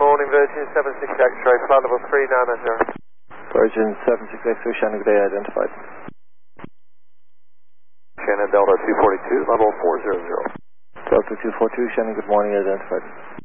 morning, Virgin 76 X-ray, flight level 3990. Virgin 76 X-ray, Shannon, good day, identified. Shannon Delta 242, level 400. Delta 242, Shannon, good morning, identified.